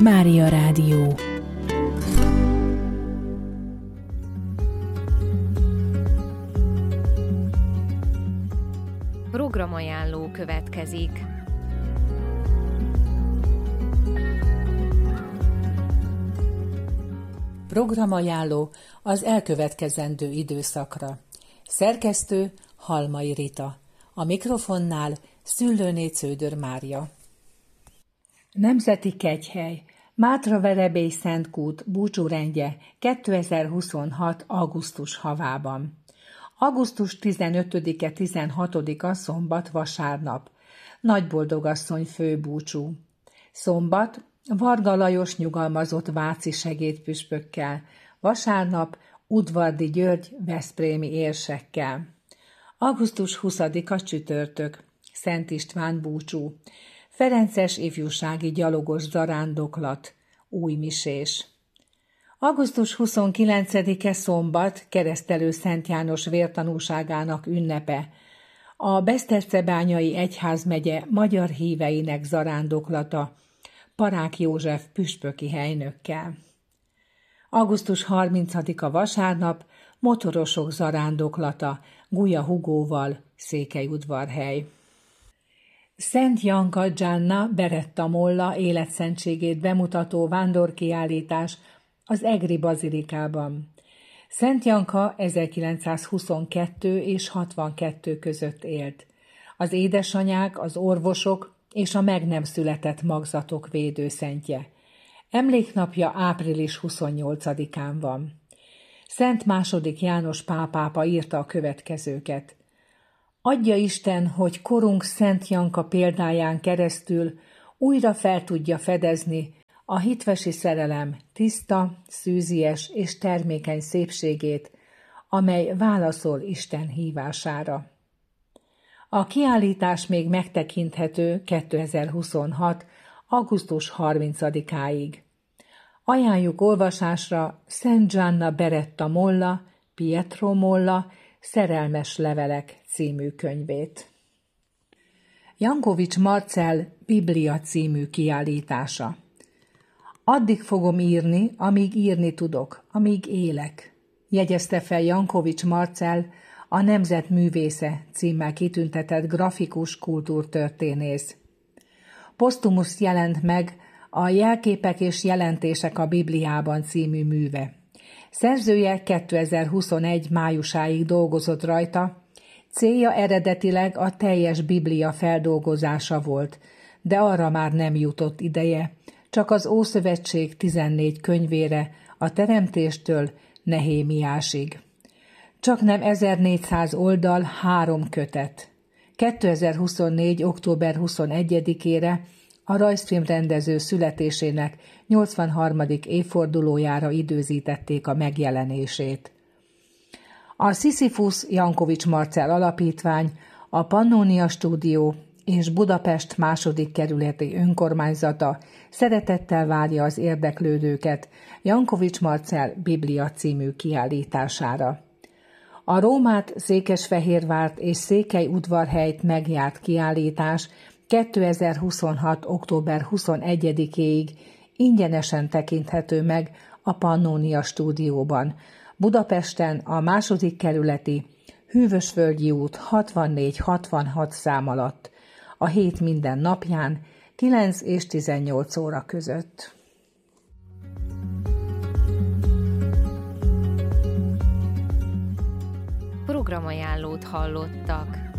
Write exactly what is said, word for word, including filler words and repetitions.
Mária Rádió. Programajánló következik. Programajánló az elkövetkezendő időszakra. Szerkesztő Halmai Rita. A mikrofonnál Szüllőné Cződör Mária. Nemzeti Kegyhely, Mátraverebély Szentkút búcsúrendje kétezer-huszonhat. augusztus havában. augusztus tizenötödike-tizenhatodika szombat vasárnap. Nagyboldogasszony főbúcsú. Szombat Varga Lajos nyugalmazott váci segédpüspökkel. Vasárnap Udvardi György veszprémi érsekkel. augusztus huszadika csütörtök. Szent István búcsú. Ferences ifjúsági gyalogos zarándoklat. Újmisés. augusztus huszonkilencedike szombat Keresztelő Szent János vértanúságának ünnepe. A Besztercebányai egyházmegye magyar híveinek zarándoklata Parák József püspöki helynökkel. augusztus harmincadika vasárnap motorosok zarándoklata Gulya Hugóval, Székelyudvarhely. Szent Janka Gianna Beretta Molla életszentségét bemutató vándorkiállítás az Egri bazilikában. Szent Janka ezerkilencszázhuszonkettő és hatvankettő között élt. Az édesanyák, az orvosok és a meg nem született magzatok védőszentje. Emléknapja április huszonnyolcadikán van. Szent második János Pál pápa írta a következőket. Adja Isten, hogy korunk Szent Janka példáján keresztül újra fel tudja fedezni a hitvesi szerelem tiszta, szűzies és termékeny szépségét, amely válaszol Isten hívására. A kiállítás még megtekinthető kétezer-huszonhat. augusztus harmincadikáig. Ajánljuk olvasásra Szent Gianna Beretta Molla, Pietro Molla, Szerelmes levelek című könyvét. Jankovics Marcell Biblia című kiállítása. Addig fogom írni, amíg írni tudok, amíg élek, jegyezte fel Jankovics Marcell, a Nemzet művésze címmel kitüntetett grafikus kultúrtörténész. Posztumusz jelent meg a Jelképek és jelentések a Bibliában című műve. Szerzője kétezer-huszonegy májusáig dolgozott rajta, célja eredetileg a teljes Biblia feldolgozása volt, de arra már nem jutott ideje, csak az Ószövetség tizennégy könyvére, a Teremtéstől Nehémiásig. Csaknem ezernégyszáz oldal, három kötet. kétezer-huszonnégy. október huszonegyedikére a rajzfilmrendező születésének nyolcvanharmadik évfordulójára időzítették a megjelenését. A Sisyphus Jankovics Marcell Alapítvány, a Pannónia Stúdió és Budapest második kerületi önkormányzata szeretettel várja az érdeklődőket Jankovics Marcell Biblia című kiállítására. A Rómát, Székesfehérvárt és Székelyudvarhelyt megjárt kiállítás kétezer-huszonhat. október huszonegyedikéig ingyenesen tekinthető meg a Pannónia Stúdióban, Budapesten a második kerületi Hűvösvölgyi út hatvannégy hatvanhat szám alatt, a hét minden napján kilenc és tizennyolc óra között. Programajánlót hallottak.